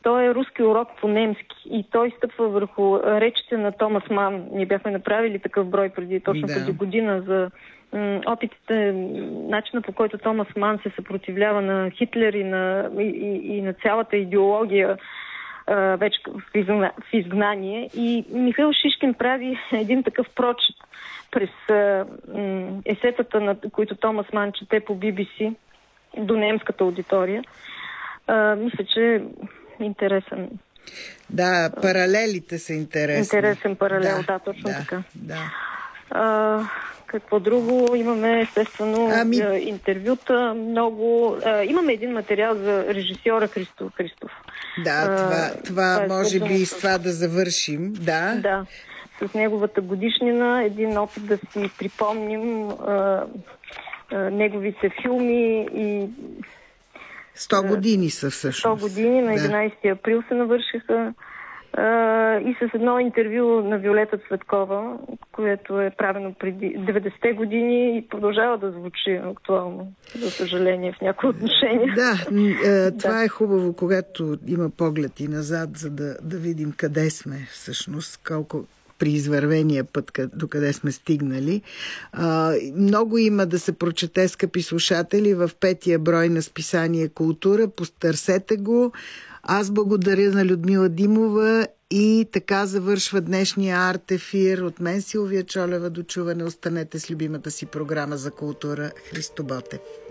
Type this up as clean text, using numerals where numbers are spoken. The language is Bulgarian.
той е руски урок по немски и той стъпва върху речите на Томас Ман. Ние бяхме направили такъв брой преди година за опитите, начина по който Томас Ман се съпротивлява на Хитлер и на цялата идеология вече в изгнание. И Михаил Шишкин прави един такъв прочит през есетата, на които Томас Ман чете по BBC до немската аудитория. Мисля, че е интересен. Да, паралелите са интересни. Интересен паралел, да, точно така. Да. Какво друго? Имаме, естествено, интервюта, много. Имаме един материал за режисьора Христо Христов. Да, това може би с това да завършим. Да, с неговата годишнина, един опит да си припомним неговите филми и 100 години са всъщност. 100 години, на 11 април се навършиха. И с едно интервю на Виолета Цветкова, което е правено преди 90-те години и продължава да звучи актуално, за съжаление, в някои отношения. Това е хубаво, когато има поглед и назад, за да видим къде сме всъщност, колко при извървения път, докъде сме стигнали. Много има да се прочете, скъпи слушатели, в 5-я брой на списание Култура. Потърсете го. Аз благодаря на Людмила Димова и така завършва днешния арт-ефир. От мен Силвия Чолева, до чуване. Останете с любимата си програма за култура. Христо Ботев.